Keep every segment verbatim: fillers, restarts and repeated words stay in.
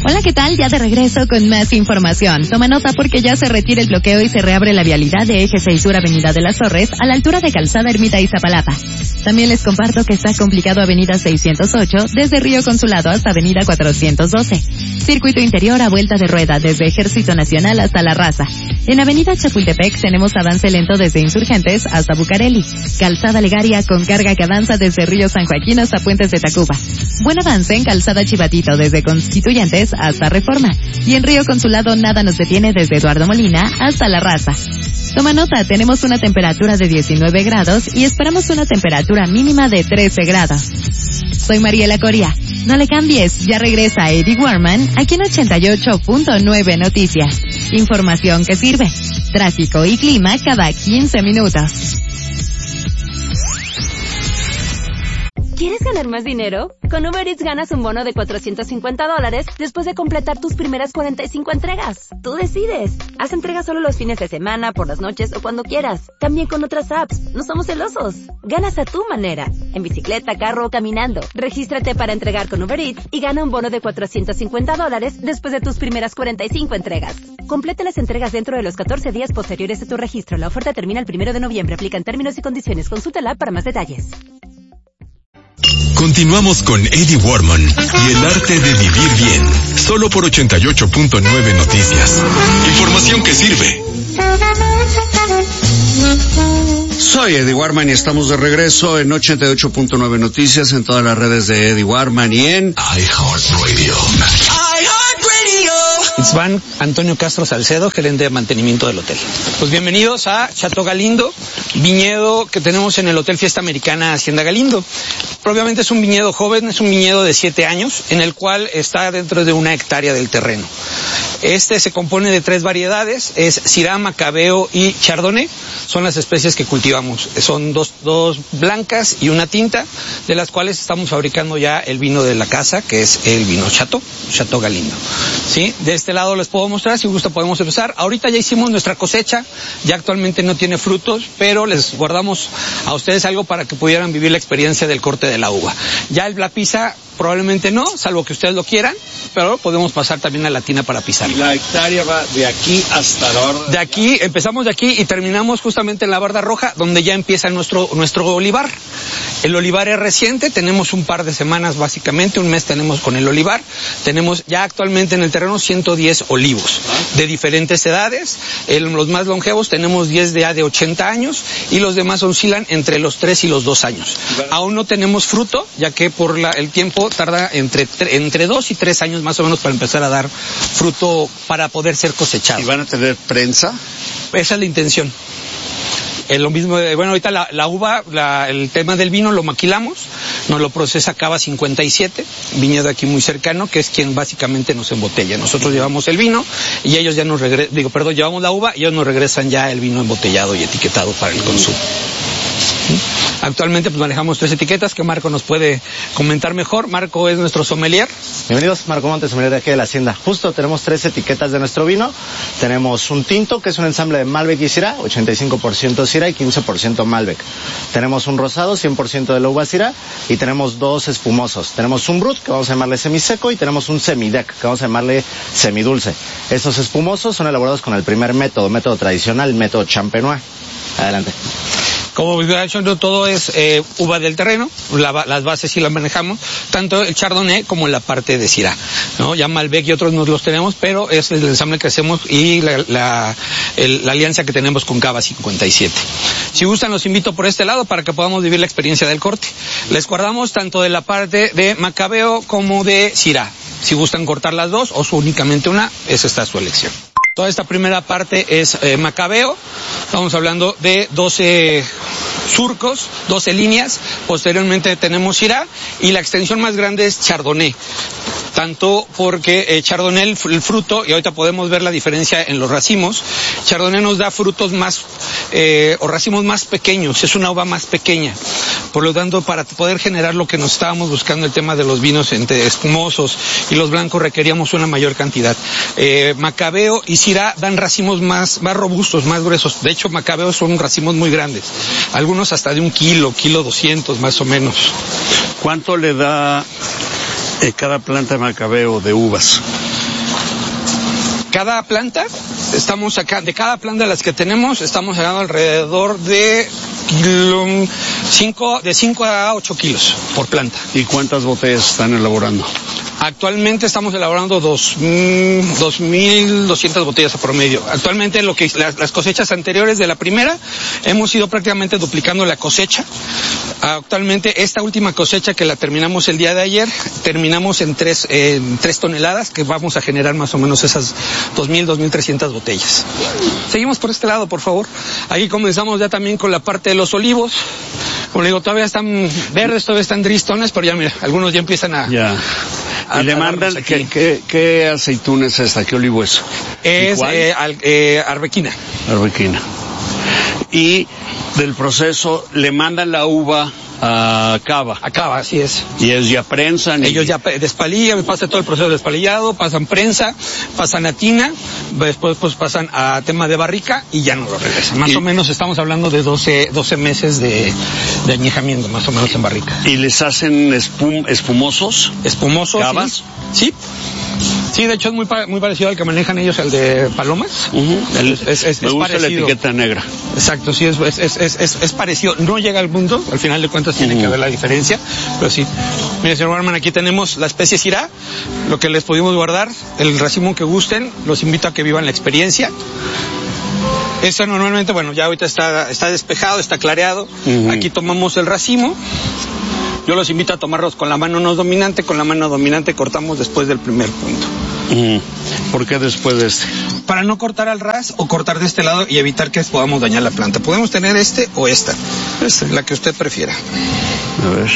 Hola, ¿qué tal? Ya de regreso con más información. Toma nota porque ya se retira el bloqueo y se reabre la vialidad de Eje seis Sur Avenida de las Torres a la altura de Calzada Ermita Iztapalapa. También les comparto que está complicado Avenida seiscientos ocho desde Río Consulado hasta Avenida cuatrocientos doce. Circuito interior a vuelta de rueda desde Ejército Nacional hasta La Raza. En Avenida Chapultepec tenemos avance lento desde Insurgentes hasta Bucareli. Calzada Legaria con carga que avanza desde Río San Joaquín hasta Puentes de Tacuba. Buen avance en Calzada Chivatito desde Constituyentes hasta Reforma. Y en Río Consulado nada nos detiene desde Eduardo Molina hasta La Raza. Toma nota, tenemos una temperatura de diecinueve grados y esperamos una temperatura mínima de trece grados. Soy Mariela Coria. No le cambies, ya regresa Eddie Warman aquí en ochenta y ocho punto nueve Noticias. Información que sirve. Tráfico y clima cada quince minutos. ¿Quieres ganar más dinero? Con Uber Eats ganas un bono de cuatrocientos cincuenta dólares después de completar tus primeras cuarenta y cinco entregas. Tú decides. Haz entregas solo los fines de semana, por las noches o cuando quieras. También con otras apps. No somos celosos. Ganas a tu manera. En bicicleta, carro o caminando. Regístrate para entregar con Uber Eats y gana un bono de cuatrocientos cincuenta dólares después de tus primeras cuarenta y cinco entregas. Completa las entregas dentro de los catorce días posteriores a tu registro. La oferta termina el primero de noviembre. Aplican términos y condiciones. Consúltala para más detalles. Continuamos con Eddie Warman y el arte de vivir bien, solo por ochenta y ocho punto nueve Noticias. Información que sirve. Soy Eddie Warman y estamos de regreso en ochenta y ocho punto nueve Noticias, en todas las redes de Eddie Warman y en iHeartRadio. Itzván Antonio Castro Salcedo, gerente de mantenimiento del hotel. Pues bienvenidos a Chateau Galindo, viñedo que tenemos en el Hotel Fiesta Americana Hacienda Galindo. Propiamente es un viñedo joven, es un viñedo de siete años, en el cual está dentro de una hectárea del terreno. Este se compone de tres variedades, es Syrah, Macabeo y Chardonnay, son las especies que cultivamos. Son dos, dos blancas y una tinta, de las cuales estamos fabricando ya el vino de la casa, que es el vino Chateau, Chateau Galindo. ¿Sí? De este lado les puedo mostrar, si gusta podemos empezar. Ahorita ya hicimos nuestra cosecha, ya actualmente no tiene frutos, pero les guardamos a ustedes algo para que pudieran vivir la experiencia del corte de la uva. Ya el la pisa probablemente no, salvo que ustedes lo quieran, pero podemos pasar también a la tina para pisar. ¿Y la hectárea va de aquí hasta la barda? De aquí, empezamos de aquí y terminamos justamente en la barda roja, donde ya empieza nuestro, nuestro olivar. El olivar es reciente, tenemos un par de semanas básicamente, un mes tenemos con el olivar. Tenemos ya actualmente en el terreno ciento diez olivos de diferentes edades. En los más longevos tenemos diez de, de ochenta años y los demás oscilan entre los tres y los dos años. Aún no tenemos fruto, ya que por la, el tiempo tarda entre, entre dos y tres años más o menos para empezar a dar fruto para poder ser cosechado. ¿Y van a tener prensa? Esa es la intención. Es lo mismo, de, bueno, ahorita la, la uva, la, el tema del vino lo maquilamos, nos lo procesa Cava cincuenta y siete, viñedo aquí muy cercano, que es quien básicamente nos embotella. Nosotros llevamos el vino y ellos ya nos regresan, digo, perdón, llevamos la uva y ellos nos regresan ya el vino embotellado y etiquetado para el consumo. ¿Sí? Actualmente pues manejamos tres etiquetas que Marco nos puede comentar mejor. Marco es nuestro sommelier. Bienvenidos, Marco Montes, sommelier de aquí de la Hacienda. Justo tenemos tres etiquetas de nuestro vino. Tenemos un tinto, que es un ensamble de Malbec y Syrah, ochenta y cinco por ciento Syrah y quince por ciento Malbec. Tenemos un rosado, cien por ciento de la uva Syrah, y tenemos dos espumosos. Tenemos un brut, que vamos a llamarle semiseco, y tenemos un semidec, que vamos a llamarle semidulce. Estos espumosos son elaborados con el primer método, método tradicional, método champenois. Adelante. Como he dicho, todo es eh, uva del terreno, la, las bases sí las manejamos, tanto el Chardonnay como la parte de Syrah, ¿no? Ya Malbec y otros no los tenemos, pero es el ensamble que hacemos y la, la, el, la alianza que tenemos con Cava cincuenta y siete. Si gustan, los invito por este lado para que podamos vivir la experiencia del corte. Les guardamos tanto de la parte de Macabeo como de Syrah. Si gustan cortar las dos o únicamente una, esa está su elección. Toda esta primera parte es eh, Macabeo, estamos hablando de doce surcos, doce líneas, posteriormente tenemos Syrah y la extensión más grande es Chardonnay. Tanto porque eh, Chardonnay, el, el fruto, y ahorita podemos ver la diferencia en los racimos, Chardonnay nos da frutos más, eh, o racimos más pequeños, es una uva más pequeña. Por lo tanto, para poder generar lo que nos estábamos buscando, el tema de los vinos entre espumosos y los blancos, requeríamos una mayor cantidad. Eh, Macabeo y Syrah dan racimos más, más robustos, más gruesos. De hecho, Macabeo son racimos muy grandes. Algunos hasta de un kilo, kilo doscientos más o menos. ¿Cuánto le da eh, cada planta de macabeo de uvas? Cada planta, estamos acá, de cada planta de las que tenemos, estamos sacando alrededor de cinco, de cinco a ocho kilos por planta. ¿Y cuántas botellas están elaborando? Actualmente estamos elaborando dos mil doscientas botellas a promedio. Actualmente lo que las, las cosechas anteriores de la primera hemos ido prácticamente duplicando la cosecha. Actualmente esta última cosecha que la terminamos el día de ayer, terminamos en tres, eh, tres toneladas, que vamos a generar más o menos esas dos mil, dos mil trescientas botellas. Seguimos por este lado, por favor. Aquí comenzamos ya también con la parte de los olivos. Como le digo, todavía están verdes, todavía están tristones, pero ya mira, algunos ya empiezan a... Ya. Y le mandan, ¿qué, qué, ¿qué aceituna es esta? ¿Qué olivo es? Es eh, al, eh, arbequina. Arbequina. Y del proceso le mandan la uva a Cava. A Cava, así es. Y ellos ya prensan. Ellos ya despalillan, pasa todo el proceso de despalillado, pasan prensa, pasan a tina, después pues pasan a tema de barrica y ya no lo regresan. Más y, o menos estamos hablando de doce, doce meses de, de añejamiento, más o menos en barrica. ¿Y les hacen espum, espumosos? Espumosos. ¿Cavas? Sí. Sí, de hecho es muy muy parecido al que manejan ellos, el de Palomas. Uh-huh. El, es, es, es, Me es gusta parecido. La etiqueta negra. Exacto, sí, es, es, es, es, es parecido. No llega al punto, al final de cuentas tiene uh-huh. que ver la diferencia, pero sí. Mire, señor Warman, aquí tenemos la especie Syrah, lo que les pudimos guardar, el racimo que gusten, los invito a que vivan la experiencia. Esto normalmente, bueno, ya ahorita está, está despejado, está clareado. Uh-huh. Aquí tomamos el racimo. Yo los invito a tomarlos con la mano no dominante, con la mano dominante cortamos después del primer punto. Mm. ¿Por qué después de este? Para no cortar al ras o cortar de este lado y evitar que podamos dañar la planta. Podemos tener este o esta, este, la que usted prefiera. A ver.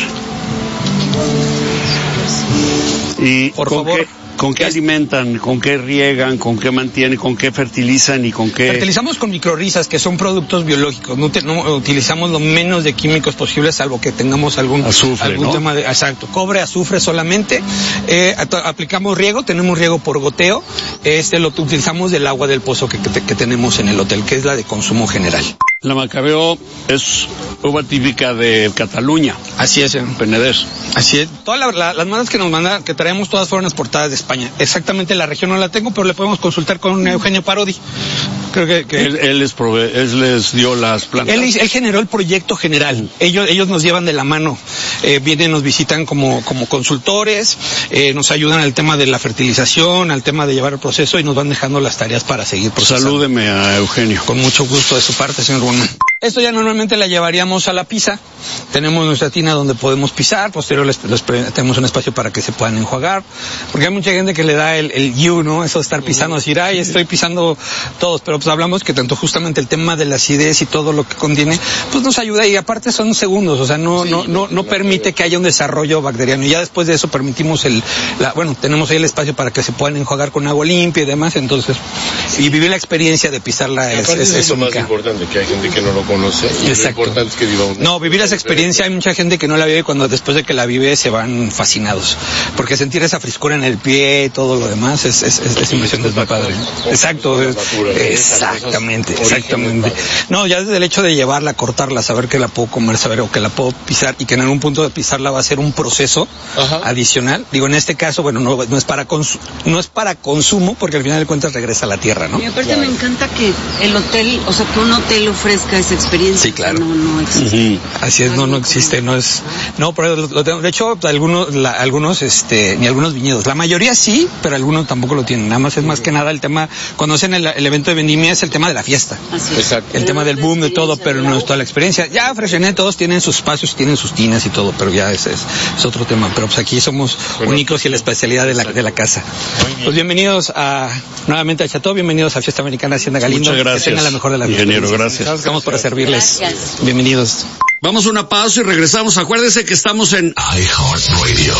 Y por ¿con favor. Qué, ¿Con qué alimentan? ¿Con qué riegan? ¿Con qué mantienen? ¿Con qué fertilizan? ¿Y con qué? Fertilizamos con microrrizas, que son productos biológicos. No, te, no utilizamos lo menos de químicos posible, salvo que tengamos algún, azufre, algún ¿no? tema de... Exacto, cobre, azufre solamente. Eh, aplicamos riego, tenemos riego por goteo. Este lo utilizamos del agua del pozo que, que, que tenemos en el hotel, que es la de consumo general. La macabeo es uva típica de Cataluña. Así es, en Penedès. Así es. Todas la, la, las manas que nos mandan, que traemos, todas fueron exportadas de España. Exactamente la región no la tengo, pero le podemos consultar con Eugenio Parodi. Creo que, que él, él, les prove, él les dio las plantas. Él, él generó el proyecto general. Ellos, ellos nos llevan de la mano. Eh, vienen, nos visitan como, como consultores, eh, nos ayudan al tema de la fertilización, al tema de llevar el proceso y nos van dejando las tareas para seguir procesando. Salúdeme a Eugenio. Con mucho gusto de su parte, señor Warman. Esto ya normalmente la llevaríamos a la pisa. Tenemos nuestra tina donde podemos pisar, posterior les, les, tenemos un espacio para que se puedan enjuagar, porque hay mucha gente que le da el, el you, ¿no? Eso de estar pisando, decir, ay, estoy pisando todos, pero pues hablamos que tanto justamente el tema de la acidez y todo lo que contiene, pues nos ayuda y aparte son segundos, o sea, no, no, no, no permite que haya un desarrollo bacteriano y ya después de eso permitimos el, la, bueno, tenemos ahí el espacio para que se puedan enjuagar con agua limpia y demás, entonces, y vivir la experiencia de pisarla es, es, es lo más importante, que hay gente que no lo conoce. Exacto. Lo importante es que viva un... No, vivir esa experiencia, hay mucha gente que no la vive y cuando después de que la vive se van fascinados. Porque sentir esa frescura en el pie y todo lo demás es, es, es, es impresionante, es muy padre. Exacto, es, exactamente, exactamente. No, ya desde el hecho de llevarla, cortarla, saber que la puedo comer, saber o que la puedo pisar y que en algún punto de pisarla va a ser un proceso Ajá. adicional. Digo, en este caso, bueno, no, no es para consu- no es para consumo porque al final de cuentas regresa a la tierra, ¿no? Y aparte claro. me encanta que el hotel, o sea, que un hotel ofrezca esa experiencia. Sí, claro. No, no existe. Uh-huh. Así es, no, no existe, no es, no, pero lo, lo tengo, de hecho, algunos, la, algunos, este, ni algunos viñedos, la mayoría sí, pero algunos tampoco lo tienen, nada más es más que nada el tema, cuando hacen el, el evento de vendimia es el tema de la fiesta. Así es. Exacto. El tema del boom, de todo, pero no es toda la experiencia. Ya Freixenet todos tienen sus espacios, tienen sus tinas y todo, pero ya es, es, es otro tema, pero pues aquí somos bueno, únicos y la especialidad de la, de la casa. Bien. Pues bienvenidos a, nuevamente a Chateau, bienvenidos a Fiesta Americana Hacienda Galindo. Muchas gracias. Que tengan la mejor de las Ingeniero, gracias. Estamos para servirles. Gracias. Bienvenidos. Vamos a una pausa y regresamos. Acuérdense que estamos en iHeartRadio.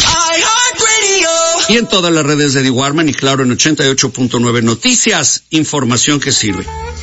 iHeartRadio. Y en todas las redes de Eddie Warman y claro en ochenta y ocho punto nueve Noticias, información que sirve.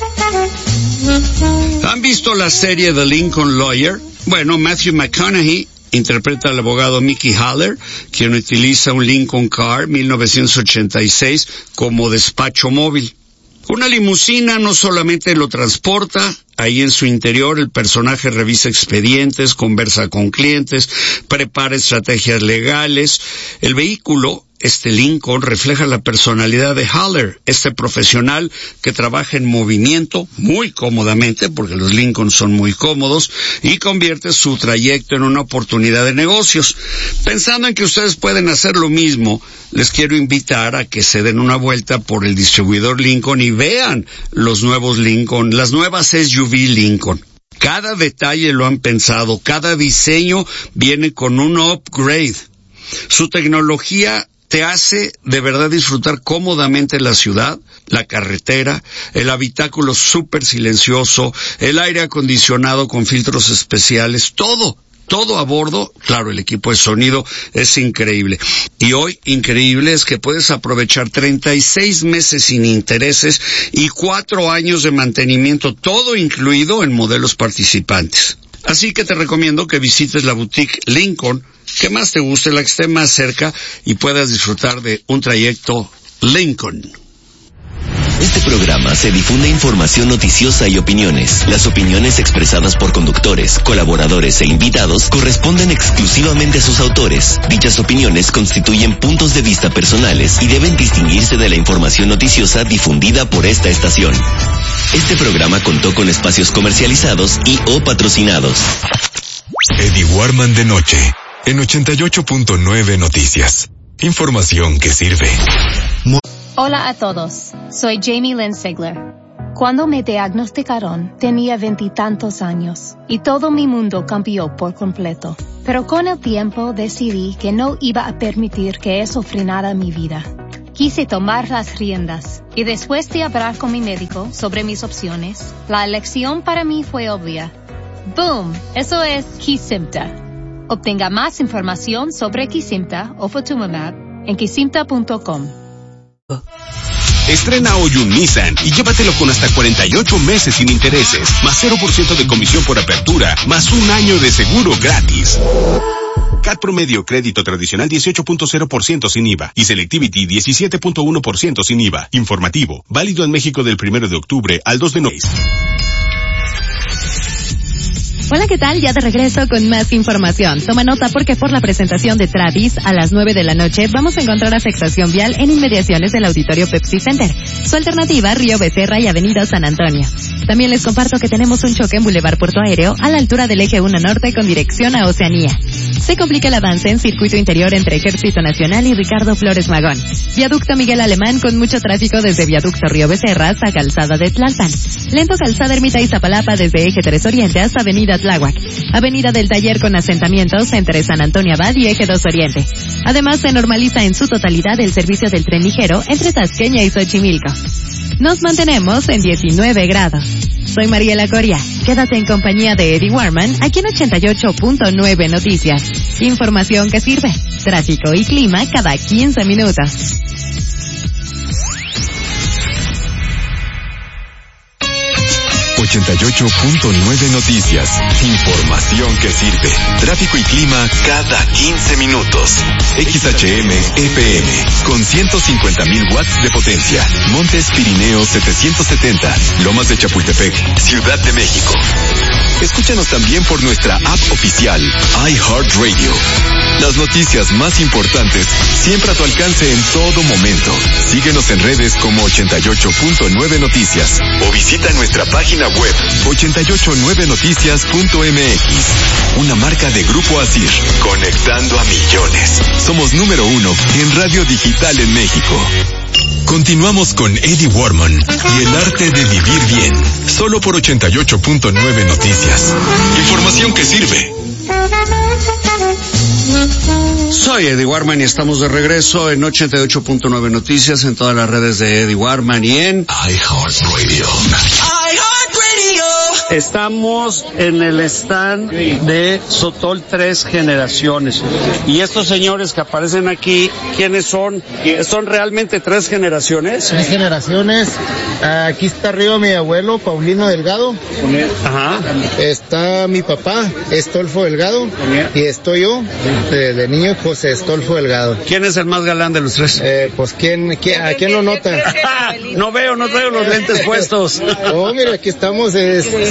¿Han visto la serie The Lincoln Lawyer? Bueno, Matthew McConaughey interpreta al abogado Mickey Haller, quien utiliza un Lincoln Car mil novecientos ochenta y seis como despacho móvil. Una limusina no solamente lo transporta, Ahí en su interior el personaje revisa expedientes, conversa con clientes, prepara estrategias legales. El vehículo, este Lincoln, refleja la personalidad de Haller, este profesional que trabaja en movimiento muy cómodamente, porque los Lincoln son muy cómodos, y convierte su trayecto en una oportunidad de negocios. Pensando en que ustedes pueden hacer lo mismo, les quiero invitar a que se den una vuelta por el distribuidor Lincoln y vean los nuevos Lincoln, las nuevas S U V Lincoln. Cada detalle lo han pensado, cada diseño viene con un upgrade. Su tecnología te hace de verdad disfrutar cómodamente la ciudad, la carretera, el habitáculo súper silencioso, el aire acondicionado con filtros especiales, todo, todo a bordo. Claro, el equipo de sonido es increíble. Y hoy, increíble es que puedes aprovechar treinta y seis meses sin intereses y cuatro años de mantenimiento, todo incluido en modelos participantes. Así que te recomiendo que visites la boutique Lincoln que más te guste, la que esté más cerca, y puedas disfrutar de un trayecto Lincoln. Este programa se difunde información noticiosa y opiniones. Las opiniones expresadas por conductores, colaboradores e invitados corresponden exclusivamente a sus autores. Dichas opiniones constituyen puntos de vista personales y deben distinguirse de la información noticiosa difundida por esta estación. Este programa contó con espacios comercializados y o patrocinados. Eddie Warman de noche, en ochenta y ocho punto nueve Noticias. Información que sirve. Hola a todos, soy Jamie Lynn Sigler. Cuando me diagnosticaron, tenía veintitantos años y todo mi mundo cambió por completo. Pero con el tiempo decidí que no iba a permitir que eso frenara mi vida. Quise tomar las riendas y después de hablar con mi médico sobre mis opciones, la elección para mí fue obvia. ¡Boom! Eso es Kesimpta. Obtenga más información sobre Kesimpta o Ofatumumab en kesimpta punto com. Estrena hoy un Nissan y llévatelo con hasta cuarenta y ocho meses sin intereses, más cero por ciento de comisión por apertura, más un año de seguro gratis. C A T promedio crédito tradicional dieciocho punto cero por ciento sin I V A y Selectivity diecisiete punto uno por ciento sin I V A. Informativo, válido en México del primero de octubre al dos de noviembre. Hola, ¿qué tal? Ya de regreso con más información. Toma nota porque por la presentación de Travis a las nueve de la noche vamos a encontrar afectación vial en inmediaciones del Auditorio Pepsi Center. Su alternativa, Río Becerra y Avenida San Antonio. También les comparto que tenemos un choque en Boulevard Puerto Aéreo a la altura del Eje uno Norte con dirección a Oceanía. Se complica el avance en circuito interior entre Ejército Nacional y Ricardo Flores Magón. Viaducto Miguel Alemán con mucho tráfico desde Viaducto Río Becerra hasta Calzada de Tlalpan. Lento Calzada Ermita Iztapalapa desde Eje tres Oriente hasta Avenida Tláhuac. Avenida del Taller con asentamientos entre San Antonio Abad y Eje dos Oriente. Además, se normaliza en su totalidad el servicio del tren ligero entre Tasqueña y Xochimilco. Nos mantenemos en diecinueve grados. Soy Mariela Coria. Quédate en compañía de Eddie Warman aquí en ochenta y ocho punto nueve Noticias. Información que sirve. Tráfico y clima cada quince minutos. ochenta y ocho punto nueve Noticias. Información que sirve. Tráfico y clima cada quince minutos. X H M F M con ciento cincuenta mil watts de potencia. Montes Pirineos setecientos setenta. Lomas de Chapultepec, Ciudad de México. Escúchanos también por nuestra app oficial iHeartRadio. Las noticias más importantes siempre a tu alcance en todo momento. Síguenos en redes como ochenta y ocho punto nueve Noticias o visita nuestra página web ochenta y ocho nueve noticias punto m x. Una marca de Grupo Asir, conectando a millones. Somos número uno en radio digital en México. Continuamos con Eddie Warman y el arte de vivir bien, solo por ochenta y ocho punto nueve Noticias. Información que sirve. Soy Eddie Warman y estamos de regreso en ochenta y ocho punto nueve Noticias, en todas las redes de Eddie Warman y en iHeartRadio. Estamos en el stand de Sotol Tres Generaciones. Y estos señores que aparecen aquí, ¿quiénes son? ¿Son realmente tres generaciones? Tres generaciones. Aquí está arriba mi abuelo, Paulino Delgado. Ajá. Está mi papá, Estolfo Delgado. Y estoy yo, de, de niño, José Estolfo Delgado. ¿Quién es el más galán de los tres? Eh, pues, ¿quién, quién, ¿a quién lo nota? No veo, no traigo los lentes puestos. Oh, mira, aquí estamos. Es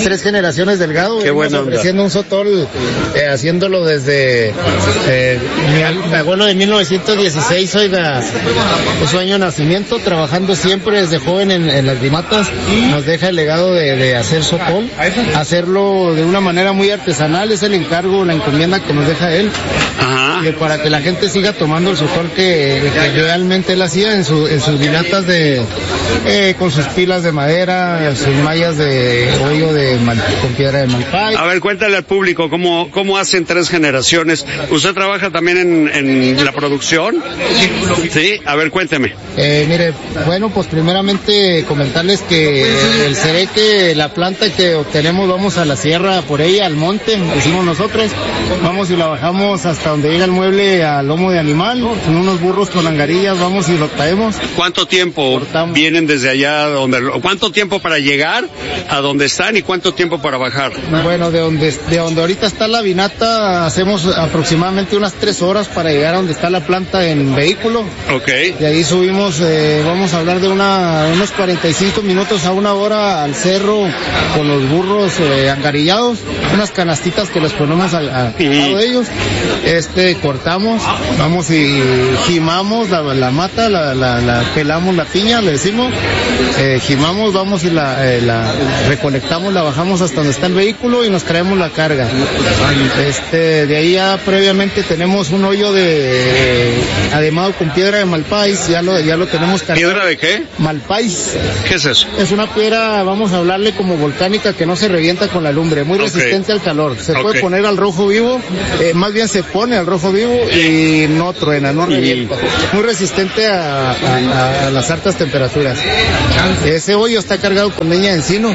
tres generaciones del gado. Qué bueno. Ofreciendo un sotol, eh, haciéndolo desde eh, mi, mi abuelo de mil novecientos dieciséis, oiga, es su año de nacimiento, trabajando siempre desde joven en, en las limatas, nos deja el legado de, de hacer sotol, hacerlo de una manera muy artesanal, es el encargo, la encomienda que nos deja él. Ajá. Que para que la gente siga tomando el sotol que, que realmente él hacía en, su, en sus limatas de, eh, con sus pilas de madera, sus mallas de hoyo de mal, con piedra de malpay. A ver, cuéntale al público cómo, cómo hacen tres generaciones. ¿Usted trabaja también en, en la producción? Sí, a ver, cuénteme. Eh, mire, bueno, pues primeramente comentarles que el cereque, la planta que obtenemos, vamos a la sierra por ella, al monte, decimos nosotros, vamos y la bajamos hasta donde llega el mueble a lomo de animal, con unos burros con angarillas, vamos y lo traemos. ¿Cuánto tiempo Cortamos. vienen desde allá? Donde, ¿Cuánto tiempo para llegar a donde están y cuánto tiempo para bajar? Bueno, de donde, de donde ahorita está la vinata, hacemos aproximadamente unas tres horas para llegar a donde está la planta en vehículo. Ok. Y ahí subimos, eh, vamos a hablar de una, unos cuarenta y cinco minutos a una hora al cerro con los burros eh, angarillados, unas canastitas que les ponemos al, al lado de ellos. Este, cortamos, vamos y jimamos la, la mata, la, la, la pelamos la piña, le decimos, eh, jimamos, vamos y la, eh, la recolectamos, la bajamos hasta donde está el vehículo y nos traemos la carga. Este, de ahí ya previamente tenemos un hoyo de, eh, ademado con piedra de malpais, ya lo, ya lo tenemos cargado. ¿Piedra de qué? Malpais. ¿Qué es eso? Es una piedra, vamos a hablarle como volcánica, que no se revienta con la lumbre, muy okay. resistente al calor. Se okay. puede poner al rojo vivo, eh, más bien se pone al rojo vivo y no truena, no revienta. Muy resistente a, a, a las altas temperaturas. Ese hoyo está cargado con leña de encino.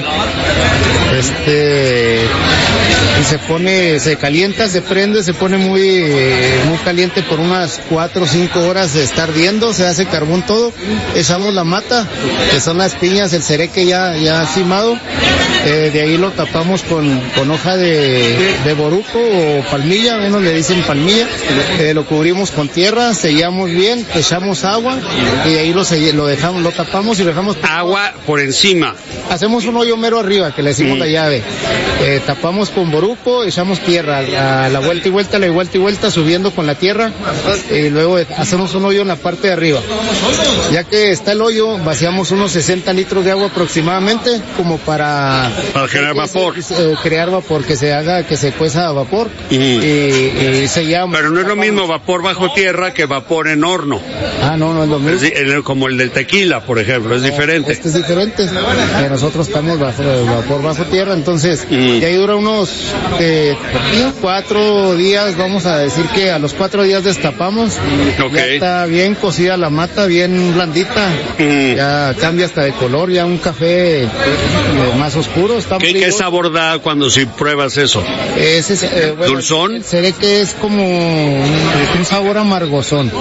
Este, y se pone, se calienta, se prende, se pone muy, muy caliente por unas cuatro o cinco horas de estar ardiendo, se hace carbón todo, echamos la mata, que son las piñas, el cereque ya, ya cimado, eh, de ahí lo tapamos con, con hoja de, de boruco o palmilla, menos le dicen palmilla, eh, lo cubrimos con tierra, sellamos bien, echamos agua y ahí lo, lo dejamos, lo tapamos y lo dejamos. Agua por encima. Hacemos un hoyo mero arriba, que le decimos mm. la llave, eh, tapamos con boruco, echamos tierra, a la vuelta y vuelta, la vuelta y vuelta, subiendo con la tierra, y luego hacemos un hoyo en la parte de arriba. Ya que está el hoyo, vaciamos unos sesenta litros de agua aproximadamente, como para... Para generar vapor. Se, eh, crear vapor, que se haga, que se cueza a vapor, mm. y, y se llama... Pero no es lo mismo vapor bajo tierra que vapor en horno. Ah, no, no es lo mismo. Es, como el del tequila, por ejemplo, es no, diferente. Este es diferente, eh, nosotros estamos bajo vapor bajo tierra, entonces, mm. y ahí dura unos eh, cuatro días, vamos a decir que a los cuatro días destapamos, okay. ya está bien cocida la mata, bien blandita, mm. ya cambia hasta de color, ya un café eh, más oscuro. Está ¿Qué, ¿Qué sabor da cuando si pruebas eso? Ese, eh, bueno, ¿Dulzón? Se ve que es como un, un sabor amargosón.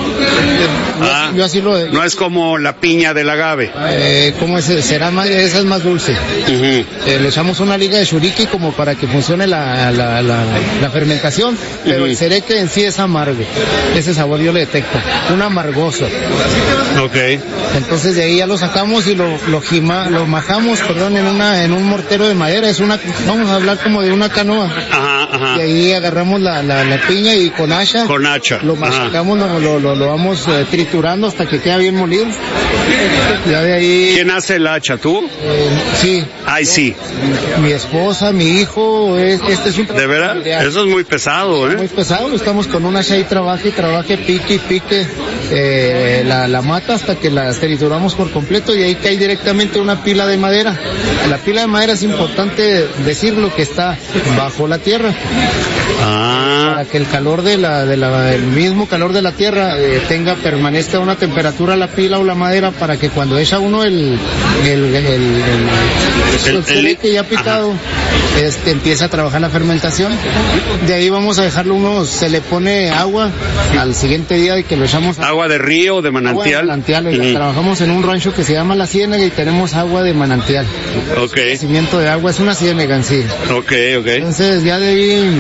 Ah, yo así lo, no es como la piña del agave. Eh, ¿Cómo es? Será más, esa es más dulce. Uh-huh. Eh, le echamos una liga de shuriki como para que funcione la, la, la, la fermentación, pero uh-huh. el cereque en sí es amargo. Ese sabor yo le detecto, un amargoso. Okay. Entonces de ahí ya lo sacamos y lo, lo, gima, lo majamos, perdón, en una, en un mortero de madera. Es una, vamos a hablar como de una canoa. Ajá, ajá. Y ahí agarramos la, la, la piña y con hacha. Con hacha. Lo machacamos, lo, lo, lo, lo vamos eh, triturando hasta que queda bien molido. Ya de ahí. ¿Quién hace el hacha, tú? Eh, sí. Ay, sí. Mi, mi esposa, mi hijo, es, este es un... ¿De verdad? Familiar. Eso es muy pesado, ¿eh? Muy pesado, estamos con una hacha y trabaje y trabaje, pique y pique eh, la, la mata hasta que la trituramos por completo y ahí cae directamente una pila de madera. La pila de madera es importante decirlo que está bajo la tierra. Ah. Para que el calor de la, de la, el mismo calor de la tierra eh, tenga, permanezca a una temperatura la pila o la madera para que cuando echa uno el, el, el, el, el, el, el cereque ya picado, este, empieza a trabajar la fermentación. De ahí vamos a dejarlo unos, se le pone agua al siguiente día de que lo echamos. ¿Agua de río, de manantial? Agua de manantial, oiga, mm. Trabajamos en un rancho que se llama La Ciénaga y tenemos agua de manantial. Ok. El crecimiento de agua es una ciénaga en sí. Ok, ok. Entonces ya de ahí,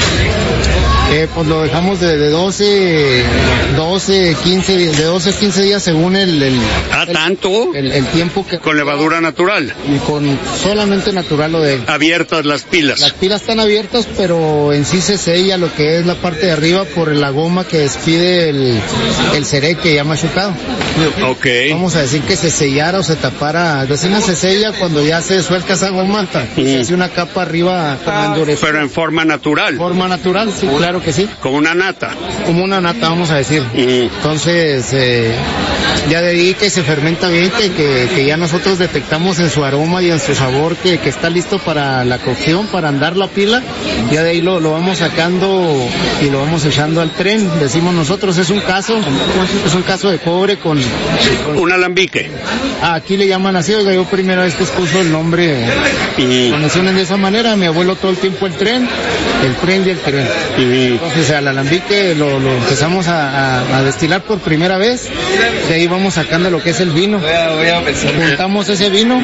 eh, pues lo dejamos de, de doce, doce, quince, de doce a quince días según el... el ah, el, ¿tanto? El, el tiempo que... ¿Con levadura natural? Y con solamente natural lo de... Abiertas las pilas. Las pilas están abiertas, pero en sí se sella lo que es la parte de arriba por la goma que despide el, el cereque ya machucado. Ok. Vamos a decir que se sellara o se tapara. Decimos se sella cuando ya se suelta esa goma, mm. se hace una capa arriba como endurecida. Pero en forma natural. Forma natural, sí, claro que sí. Como una nata. Como una nata, vamos a decir. Mm. Entonces, eh, ya de ahí que se fermenta bien, que, que, que ya nosotros detectamos en su aroma y en su sabor que, que está listo para la cocción, para andar la pila. Ya de ahí lo, lo vamos sacando y lo vamos echando al tren. Decimos nosotros, es un caso, es un caso de cobre con... con... Un alambique. Ah, aquí le llaman así, oiga, yo primera vez que escucho el nombre, mm. lo mencionan de esa manera. Mi abuelo todo el tiempo el tren, el tren y el tren. Mm. Entonces al alambique lo, lo empezamos a, a, a destilar por primera vez, de ahí vamos sacando lo que es el vino. Voy a, voy a juntamos ese vino.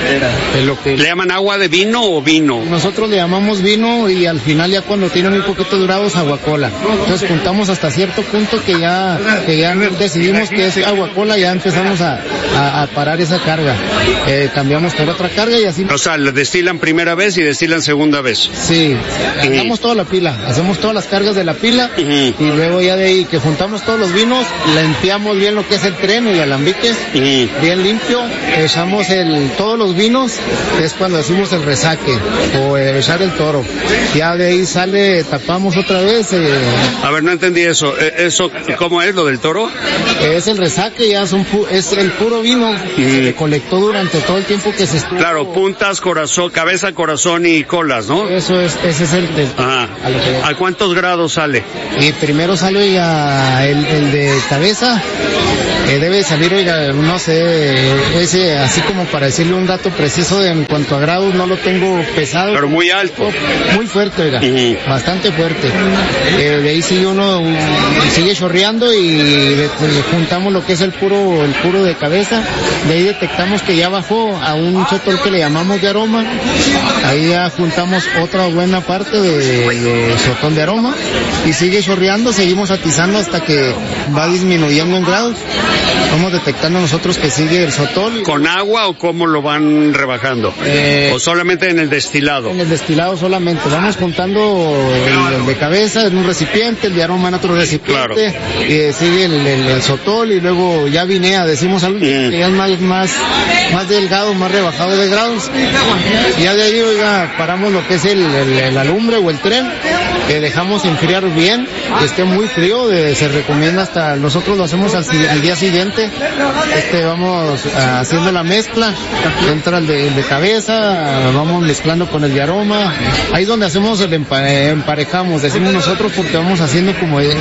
Lo que... ¿Le llaman agua de vino o vino? Nosotros le llamamos vino y al final ya cuando tiene muy poquito durados aguacola. Entonces juntamos hasta cierto punto que ya, que ya decidimos que es aguacola, ya empezamos a, a, a parar esa carga. Eh, cambiamos por otra carga y así. O sea, le destilan primera vez y destilan segunda vez. Sí, hacemos toda la pila, hacemos todas las cargas de la pila uh-huh. y luego ya de ahí que juntamos todos los vinos, limpiamos bien lo que es el tren y el alambique, uh-huh. bien limpio, echamos el, todos los vinos, es cuando decimos el resaque o el echar el toro. Ya de ahí sale, tapamos otra vez. Eh, A ver, no entendí eso. ¿Eso cómo es lo del toro? Es el resaque, ya es, un, es el puro vino uh-huh. que se colectó durante todo el tiempo que se estuvo. Claro, puntas, corazón, cabeza, corazón y colas, ¿no? Eso es, ese es el... el Ajá. A, ¿A cuántos grados sale? Y primero sale ya el, el de cabeza, eh, debe salir, oiga, no sé, ese, así como para decirle un dato preciso de, en cuanto a grados, no lo tengo pesado. Pero muy alto. Muy fuerte, oiga, uh-huh. bastante fuerte. Eh, de ahí sigue uno, un, sigue chorreando y de, de, juntamos lo que es el puro, el puro de cabeza. De ahí detectamos que ya bajó a un chotol que le llamamos de aroma. Ahí ya juntamos otra buena parte de, de sotol de aroma y sigue chorreando, seguimos atizando hasta que va disminuyendo en grados. Vamos detectando nosotros que sigue el sotol. ¿Con agua o cómo lo van rebajando? Eh, ¿O solamente en el destilado? En el destilado solamente. Vamos juntando el, el de cabeza en un recipiente, el de aroma en otro recipiente. Claro. Eh, sigue el, el, el sotol y luego ya vinea, decimos algo mm. que ya es más, más, más delgado, más rebajado de grados. Y ya de ahí, oiga, paramos lo que es el, el, el alumbre o el tren, que dejamos enfriar bien, que esté muy frío, de, se recomienda hasta, nosotros lo hacemos al, al día siguiente, este, vamos a, haciendo la mezcla, entra el de, el de cabeza, vamos mezclando con el de aroma, ahí donde hacemos el empa, emparejamos, decimos nosotros porque vamos haciendo como, eh,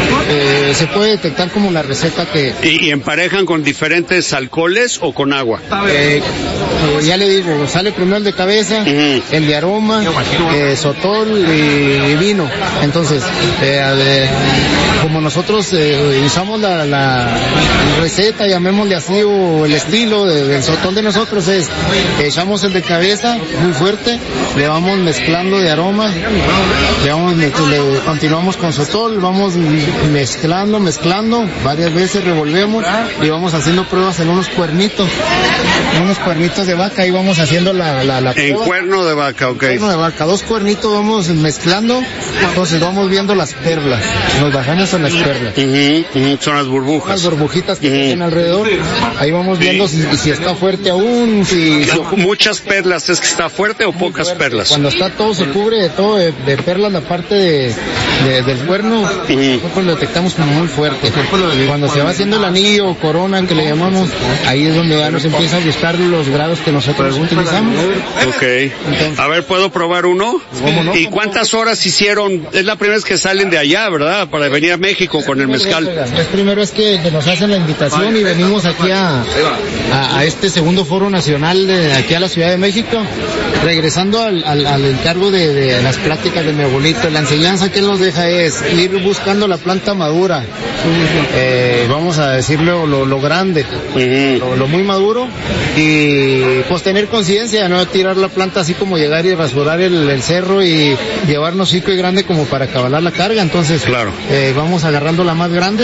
eh, se puede detectar como la receta que... ¿Y, y emparejan con diferentes alcoholes o con agua? Eh, eh, ya le digo, sale primero el de cabeza, uh-huh. el de aroma, eh, sotol y, y vino. Entonces, eh, eh, como nosotros eh, usamos la, la receta, llamémosle así, o el estilo de, del sotol de nosotros es, echamos el de cabeza muy fuerte, le vamos mezclando de aroma, le, vamos, le continuamos con sotol, vamos mezclando, mezclando, varias veces revolvemos y vamos haciendo pruebas en unos cuernitos, en unos cuernitos de vaca, y vamos haciendo la, la, la En cuerno de vaca, ok. Cuerno de vaca, dos cuernitos vamos mezclando, entonces vamos viendo las perlas, nos bajamos en las perlas. Uh-huh, uh-huh. Son las burbujas. Las burbujitas que uh-huh. tienen alrededor, ahí vamos viendo si, si está fuerte aún, si... Muchas perlas, ¿es que está fuerte o pocas fuerte. perlas? Cuando está todo, se cubre de todo, de, de perlas la parte de, de, del cuerno, uh-huh. pues lo detectamos como muy fuerte. Cuando se va haciendo el anillo o corona, que le llamamos, ahí es donde ya nos empieza a gustar los grados que nosotros utilizamos. Ok. Entonces, a ver, ¿puedo probar uno? ¿Cómo no? ¿Y cuántas horas hicieron? Es la primera vez que salen de allá, ¿verdad? Para venir a México con el mezcal. Es primero es que, que nos hacen la invitación y venimos aquí a, a, a este segundo foro nacional de aquí a la Ciudad de México. Regresando al, al, al encargo de, de las pláticas de mi abuelito, la enseñanza que él nos deja es ir buscando la planta madura, eh, vamos a decirlo lo, lo grande, lo, lo muy maduro, y pues tener conciencia, no tirar la planta así como llegar y rasurar el, el cerro y llevarnos chico y grande como para cabalar la carga. Entonces claro. eh, vamos agarrando la más grande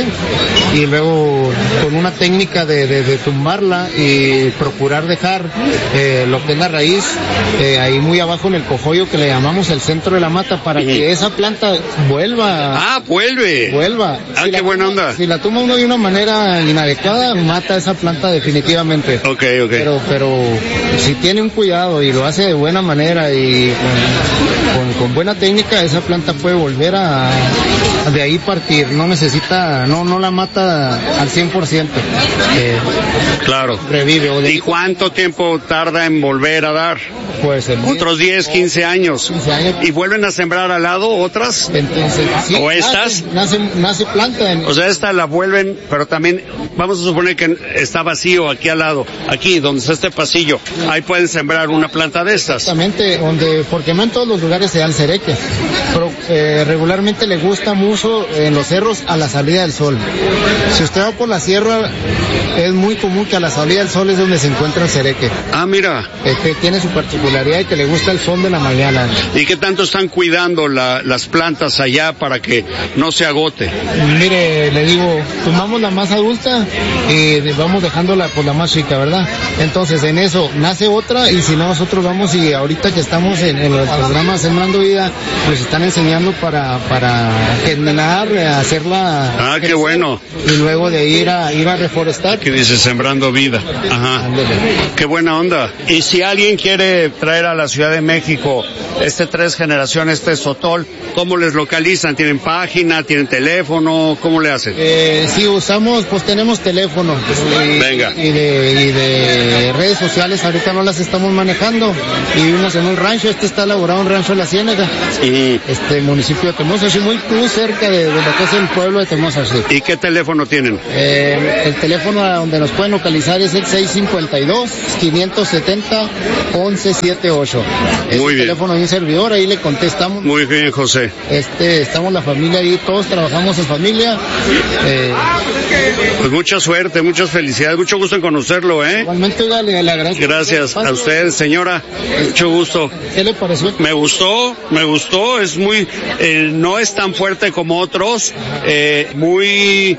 y luego con una técnica de, de, de tumbarla y procurar dejar eh, lo que es la raíz eh, ahí muy abajo en el cojollo que le llamamos el centro de la mata para uh-huh. que esa planta vuelva. Ah, vuelve. Vuelva. Ah, si qué buena toma, onda. Si la toma uno de una manera inadecuada, mata esa planta definitivamente. Ok, ok. Pero, pero si tiene un cuidado y lo hace de buena manera y con, con, con buena técnica, esa planta puede volver a, a de ahí partir. No necesita, no, no la mata al cien por ciento. Eh, claro. Revive. O de ¿Y cuánto tiempo tarda en volver a dar? Pues el otros diez, quince años. quince años. ¿Y vuelven a sembrar al lado otras? Entonces, sí, ¿O estas? Nace, nace, nace planta. En... O sea, esta la vuelven, pero también, vamos a suponer que está vacío aquí al lado, aquí donde está este pasillo, ahí pueden sembrar una planta de estas. Exactamente, donde, porque no en todos los lugares se da el cereque, pero eh, regularmente le gusta mucho en los cerros a la salida del sol. Si usted va por la sierra, es muy común que a la salida del sol es donde se encuentra el cereque. Ah, mira. Este tiene su particularidad y que le gusta el sol de la mañana. ¿Y qué tanto están cuidando la, las plantas allá para que no se agote? Mire, le digo, tomamos la más adulta y vamos dejándola por la más chica, ¿verdad? Entonces en eso nace otra y si no nosotros vamos y ahorita que estamos en, en los programas Sembrando Vida, nos están enseñando para, para germinar, hacerla. Ah, qué bueno. Y luego de ir a, ir a reforestar. Que dice Sembrando Vida. Ajá. Qué buena onda. Y si alguien quiere traer a la Ciudad de México este Tres Generaciones, este Sotol, ¿cómo les localizan? ¿Tienen página? ¿Tienen teléfono? ¿Cómo le hacen? Eh, sí, usamos, pues tenemos teléfono. Y, Venga. Y de, y de redes sociales, ahorita no las estamos manejando. Y vivimos en un rancho, este está elaborado en Rancho La Ciénaga. Uh-huh. Este municipio de Temozas, muy, muy cerca de, de lo que es el pueblo de Temozas. Sí. ¿Y qué teléfono tienen? Eh, el teléfono a donde nos pueden localizar es el seis cinco dos, cinco siete cero, once setenta y ocho. Es Muy el bien. teléfono de un servidor, ahí le contestamos. Muy bien, José. Este, estamos la familia ahí, todos trabajamos en familia. Eh, pues mucha suerte, muchas felicidades, mucho gusto en conocerlo, ¿eh? Igualmente, oiga, le, le agradezco. Gracias a usted, señora, mucho gusto. ¿Qué le pareció? Me gustó, me gustó, es muy, eh, no es tan fuerte como otros, eh, muy,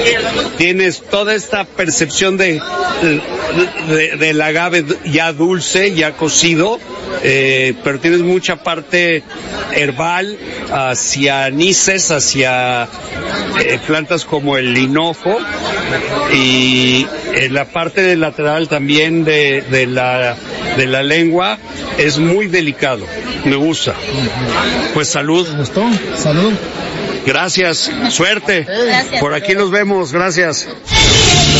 tienes toda esta percepción de, de, del agave ya dulce, ya cocido, eh, pero tienes mucha parte herbal hacia anises, hacia eh, plantas como el linojo y eh, la parte lateral también de, de la de la lengua es muy delicado, me gusta. Pues salud. ¿Me gustó? Salud. Gracias, suerte. Gracias. Por aquí nos vemos, gracias.